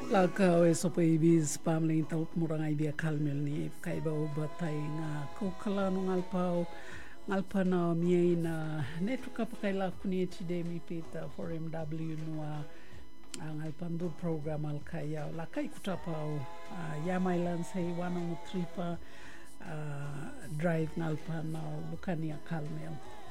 Laka o e sopa I bis pamle in tau muranga I bia kalmel ni kai ba o batai ngā kaukalano ngalpau ngalpana mie na netu kapakai la kuni e tide mi pita for MW noa ngalpandu program al kai au la kai kutapau ya mailan sei 103 pa drive ngalpana lukania kalmel